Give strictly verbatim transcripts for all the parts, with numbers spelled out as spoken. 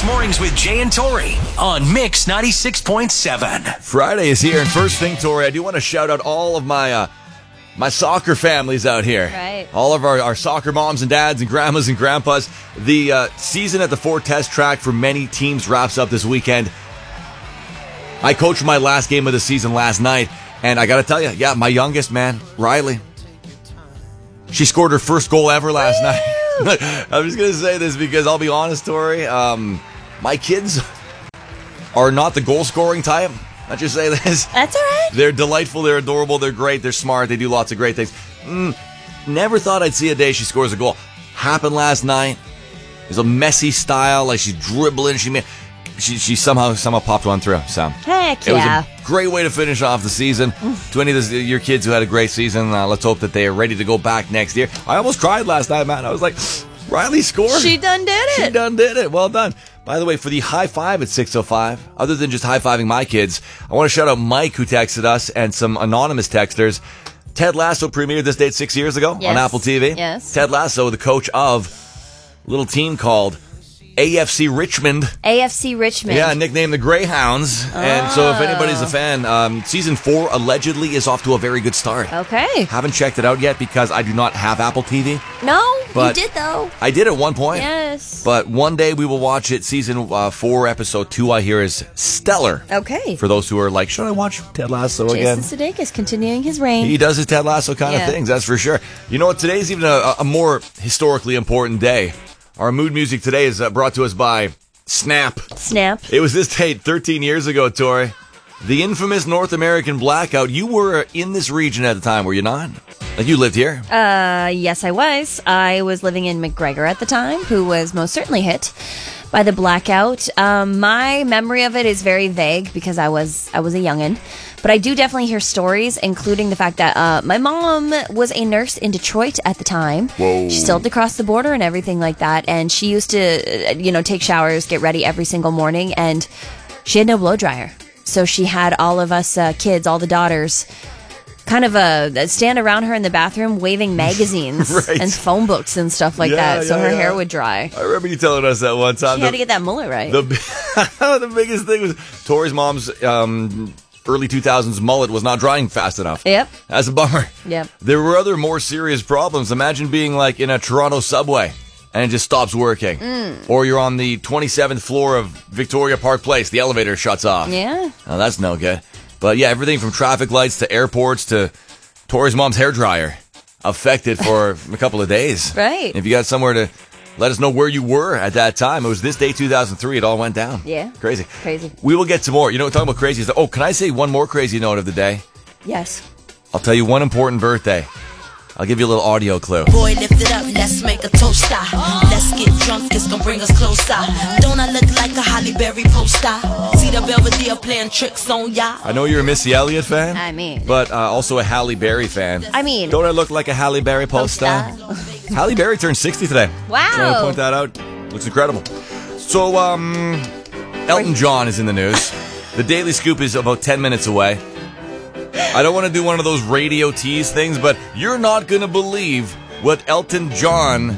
Mornings with Jay and Tori on Mix ninety-six point seven. Friday is here, and first thing, Tori, I do want to shout out all of my uh, my soccer families out here. Right. All of our, our soccer moms and dads and grandmas and grandpas. The uh, season at the Ford Test Track for many teams wraps up this weekend. I coached my last game of the season last night, and I got to tell you, yeah, my youngest, man, Riley, she scored her first goal ever last night. I'm just going to say this because I'll be honest, Tori, um, my kids are not the goal-scoring type. I'll just say this. That's all right. They're delightful, they're adorable, they're great, they're smart, they do lots of great things. Mm, never thought I'd see a day she scores a goal. Happened last night. It was a messy style, like she's dribbling, she made... She she somehow somehow popped one through. So Heck it yeah. was a great way to finish off the season. To any of the, your kids who had a great season, uh, let's hope that they are ready to go back next year. I almost cried last night, man. I was like, Riley scored. She done did it. She done did it. Well done. By the way, for the high five at six oh five, other than just high fiving my kids, I want to shout out Mike who texted us and some anonymous texters. Ted Lasso premiered this date six years ago Yes. on Apple T V. Yes. Ted Lasso, the coach of a little team called A F C Richmond. A F C Richmond. Yeah, nicknamed the Greyhounds. Oh. And so if anybody's a fan, um, season four allegedly is off to a very good start. Okay. Haven't checked it out yet because I do not have Apple T V. No, But you did though. I did at one point. Yes. But one day we will watch it. Season uh, four, episode two, I hear, is stellar. Okay. For those who are like, should I watch Ted Lasso again? Jason Sudeikis continuing his reign. He does his Ted Lasso kind Yeah. of things, that's for sure. You know what? Today's even a, a more historically important day. Our mood music today is uh, brought to us by Snap. Snap. It was this date thirteen years ago, Tori. The infamous North American blackout. You were in this region at the time, were you not? Like, you lived here? Uh, yes, I was. I was living in McGregor at the time, who was most certainly hit by the blackout. Um, my memory of it is very vague because I was I was a youngin'. But I do definitely hear stories, including the fact that uh, my mom was a nurse in Detroit at the time. Whoa. She still had to cross the border and everything like that. And she used to, uh, you know, take showers, get ready every single morning. And she had no blow dryer. So she had all of us uh, kids, all the daughters, kind of uh, stand around her in the bathroom waving magazines Right. and phone books and stuff like Yeah, that. So yeah, her yeah. hair would dry. I remember you telling us that one time. She had to get that mullet right. The, the biggest thing was Tori's mom's um, early two thousands mullet was not drying fast enough. Yep. That's a bummer. Yep. There were other more serious problems. Imagine being like in a Toronto subway and it just stops working. Mm. Or you're on the twenty-seventh floor of Victoria Park Place. The elevator shuts off. Yeah. Oh, that's no good. But yeah, everything from traffic lights to airports to Tori's mom's hairdryer affected for a couple of days. Right. If you got somewhere to let us know where you were at that time. It was this day, two thousand three. It all went down. Yeah. Crazy. Crazy. We will get to more. You know, talking about crazy stuff. Oh, can I say one more crazy note of the day? Yes. I'll tell you one important birthday. I'll give you a little audio clue. Boy, lift it up, let's make a toast. Let's get drunk, it's gonna bring us closer. Don't I look like a Halle Berry poster? See the Belvedere playing tricks on ya? I know you're a Missy Elliott fan. I mean. But uh, also a Halle Berry fan. I mean. Don't I look like a Halle Berry poster? Halle Berry turned sixty today. Wow. Just want to point that out. Looks incredible. So, um, Elton John is in the news. The Daily Scoop is about ten minutes away. I don't want to do one of those radio tease things, but you're not going to believe what Elton John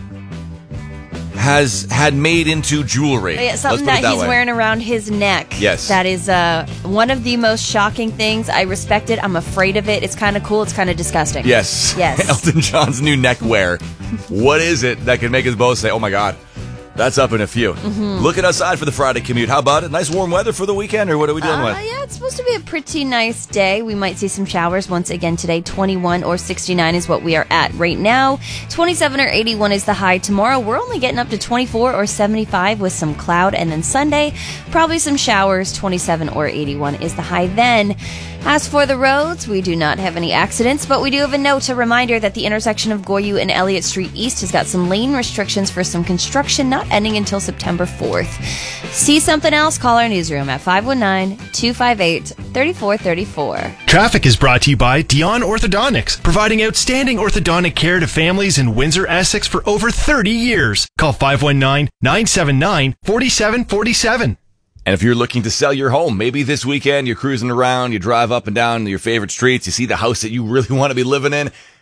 has had made into jewelry. Yeah, something Let's put that, it that he's way. wearing around his neck. Yes. That is uh, one of the most shocking things. I respect it. I'm afraid of it. It's kind of cool. It's kind of disgusting. Yes. Yes. Elton John's new neckwear. What is it that can make us both say, oh my God, that's up in a few? Mm-hmm. Looking outside for the Friday commute. How about it? Nice warm weather for the weekend, or what are we dealing Uh, with? yeah, it's supposed to be a pretty nice day. We might see some showers once again today. twenty-one or sixty-nine is what we are at right now. twenty-seven or eighty-one is the high tomorrow. We're only getting up to twenty-four or seventy-five with some cloud. And then Sunday, probably some showers. twenty-seven or eighty-one is the high then. As for the roads, we do not have any accidents, but we do have a note, a reminder that the intersection of Goyu and Elliott Street East has got some lane restrictions for some construction not ending until September fourth. See something else? Call our newsroom at five one nine, two five eight, three four three four. Traffic is brought to you by Dion Orthodontics, providing outstanding orthodontic care to families in Windsor, Essex for over thirty years. Call five one nine, nine seven nine, four seven four seven. And if you're looking to sell your home, maybe this weekend you're cruising around, you drive up and down your favorite streets, you see the house that you really want to be living in,